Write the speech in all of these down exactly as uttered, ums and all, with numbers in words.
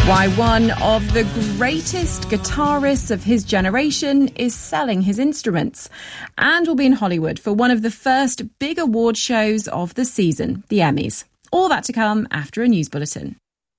Why one of the greatest guitarists of his generation is selling his instruments. And will be in Hollywood for one of the first big award shows of the season, the Emmys. All that to come after a news bulletin.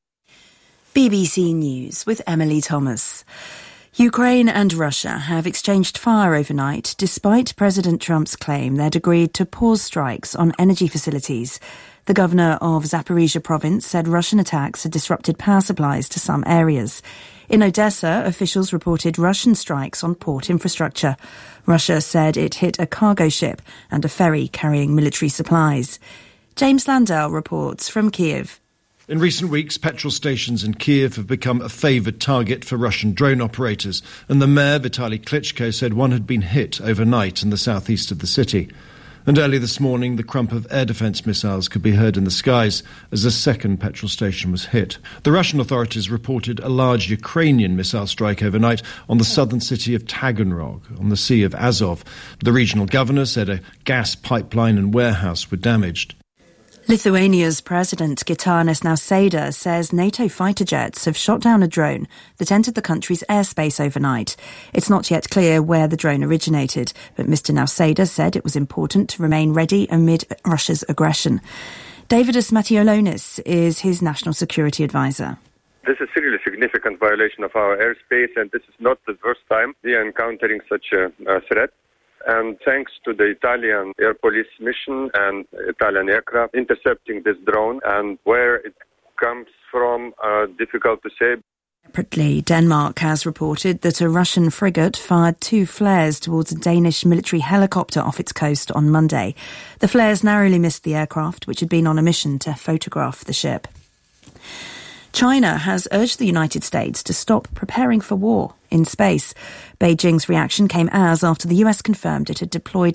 B B C News with Emily Thomas. Ukraine and Russia have exchanged fire overnight despite President Trump's claim they'd agreed to pause strikes on energy facilities. The governor of Zaporizhzhia province said Russian attacks had disrupted power supplies to some areas. In Odessa, officials reported Russian strikes on port infrastructure. Russia said it hit a cargo ship and a ferry carrying military supplies. James Landau reports from Kiev. In recent weeks, petrol stations in Kiev have become a favoured target for Russian drone operators, and the mayor, Vitaly Klitschko, said one had been hit overnight in the southeast of the city. And early this morning, the crump of air defence missiles could be heard in the skies as a second petrol station was hit. The Russian authorities reported a large Ukrainian missile strike overnight on the southern city of Taganrog, on the Sea of Azov. The regional governor said a gas pipeline and warehouse were damaged. Lithuania's President Gitanas Nausėda says NATO fighter jets have shot down a drone that entered the country's airspace overnight. It's not yet clear where the drone originated, but Mister Nausėda said it was important to remain ready amid Russia's aggression. Davidas Matiolonis is his national security advisor. This is a really significant violation of our airspace, and this is not the first time we are encountering such a, a threat. And thanks to the Italian air police mission and Italian aircraft intercepting this drone, and where it comes from, uh, difficult to say. Separately, Denmark has reported that a Russian frigate fired two flares towards a Danish military helicopter off its coast on Monday. The flares narrowly missed the aircraft, which had been on a mission to photograph the ship. China has urged the United States to stop preparing for war in space. Beijing's reaction came as after the U S confirmed it had deployed